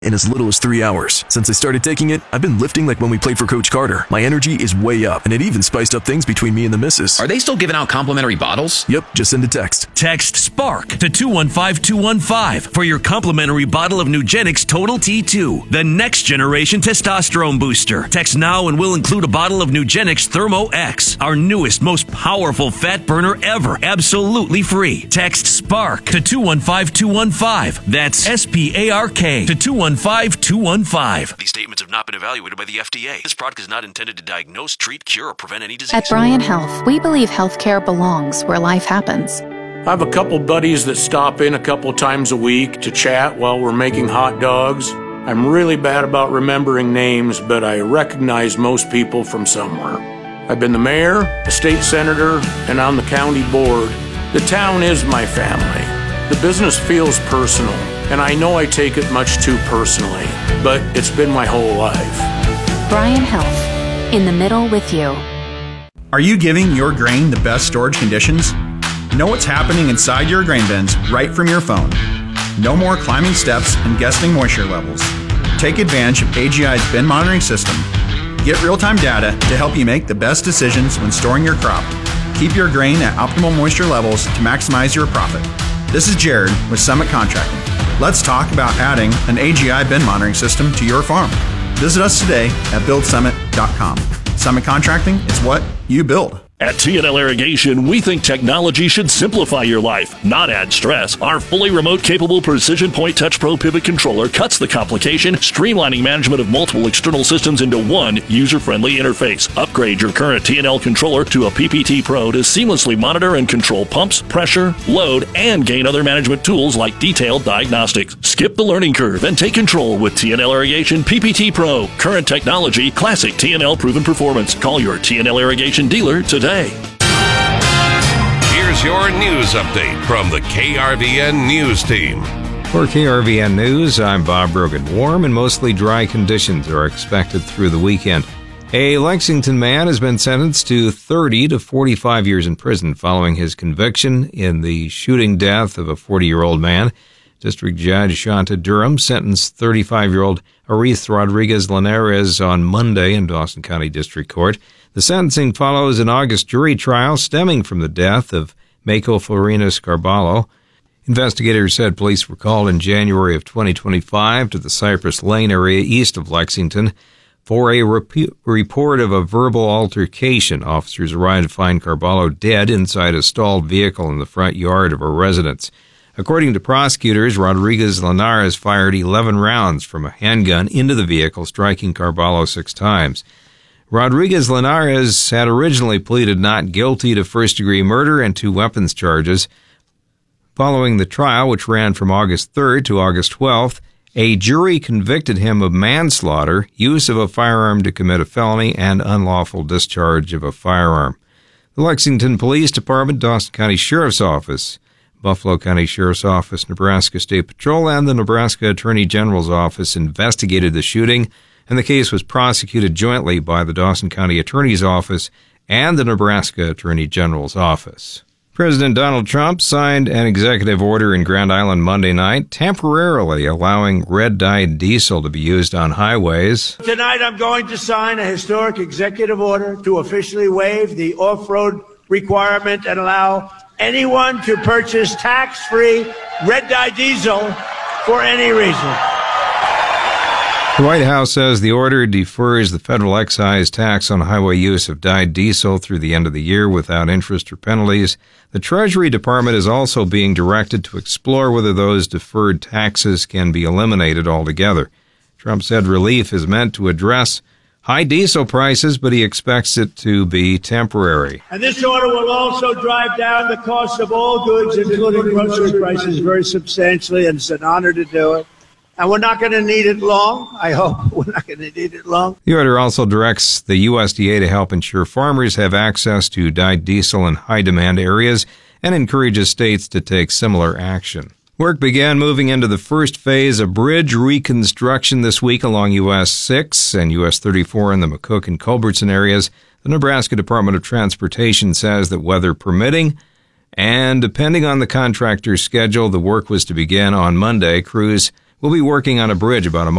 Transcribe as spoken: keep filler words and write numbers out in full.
in as little as three hours. Since I started taking it, I've been lifting like when we played for Coach Carter. My energy is way up, and it even spiced up things between me and the missus. Are they still giving out complimentary bottles? Yep, just send a text. Text SPARK to two one five two one five for your complimentary bottle of Nugenix Total T two, the next generation testosterone booster. Text now and we'll include a bottle of Nugenix Thermo X, our newest, most powerful fat burner ever, absolutely free. Text SPARK to two one five two one five. That's S P A R K to two one five two one five. These statements have not been evaluated by the F D A. This product is not intended to diagnose, treat, cure, or prevent any disease. At Bryan Health, we believe healthcare belongs where life happens. I have a couple buddies that stop in a couple times a week to chat while we're making hot dogs. I'm really bad about remembering names, but I recognize most people from somewhere. I've been the mayor, a state senator, and on the county board. The town is my family. The business feels personal, and I know I take it much too personally, but it's been my whole life. Bryan Health, in the middle with you. Are you giving your grain the best storage conditions? Know what's happening inside your grain bins right from your phone. No more climbing steps and guessing moisture levels. Take advantage of A G I's bin monitoring system. Get real-time data to help you make the best decisions when storing your crop. Keep your grain at optimal moisture levels to maximize your profit. This is Jared with Summit Contracting. Let's talk about adding an A G I bin monitoring system to your farm. Visit us today at build summit dot com. Summit Contracting is what you build. At T and L Irrigation, we think technology should simplify your life, not add stress. Our fully remote-capable Precision Point Touch Pro Pivot Controller cuts the complication, streamlining management of multiple external systems into one user-friendly interface. Upgrade your current T and L controller to a P P T Pro to seamlessly monitor and control pumps, pressure, load, and gain other management tools like detailed diagnostics. Skip the learning curve and take control with T and L Irrigation P P T Pro. Current technology, classic T and L proven performance. Call your T and L Irrigation dealer today. Here's your news update from the K R V N News Team. For K R V N News, I'm Bob Brogan. Warm and mostly dry conditions are expected through the weekend. A Lexington man has been sentenced to thirty to forty-five years in prison following his conviction in the shooting death of a forty-year-old man. District Judge Shanta Durham sentenced thirty-five-year-old Arith Rodriguez Linares on Monday in Dawson County District Court. The sentencing follows an August jury trial stemming from the death of Mako Florinas Carballo. Investigators said police were called in January of twenty twenty-five to the Cypress Lane area east of Lexington for a rep- report of a verbal altercation. Officers arrived to find Carballo dead inside a stalled vehicle in the front yard of a residence. According to prosecutors, Rodriguez Linares fired eleven rounds from a handgun into the vehicle, striking Carballo six times. Rodriguez Linares had originally pleaded not guilty to first-degree murder and two weapons charges. Following the trial, which ran from August third to August twelfth, a jury convicted him of manslaughter, use of a firearm to commit a felony, and unlawful discharge of a firearm. The Lexington Police Department, Dawson County Sheriff's Office, Buffalo County Sheriff's Office, Nebraska State Patrol, and the Nebraska Attorney General's Office investigated the shooting, and the case was prosecuted jointly by the Dawson County Attorney's Office and the Nebraska Attorney General's Office. President Donald Trump signed an executive order in Grand Island Monday night, temporarily allowing red-dyed diesel to be used on highways. Tonight I'm going to sign a historic executive order to officially waive the off-road requirement and allow anyone to purchase tax-free red-dyed diesel for any reason. The White House says the order defers the federal excise tax on highway use of dyed diesel through the end of the year without interest or penalties. The Treasury Department is also being directed to explore whether those deferred taxes can be eliminated altogether. Trump said relief is meant to address high diesel prices, but he expects it to be temporary. And this order will also drive down the cost of all goods, including grocery prices, very substantially, and it's an honor to do it. And we're not going to need it long. I hope we're not going to need it long. The order also directs the U S D A to help ensure farmers have access to dyed diesel in high-demand areas and encourages states to take similar action. Work began moving into the first phase of bridge reconstruction this week along U S six and U S thirty-four in the McCook and Culbertson areas. The Nebraska Department of Transportation says that weather permitting and depending on the contractor's schedule, the work was to begin on Monday. Crews We'll be working on a bridge about a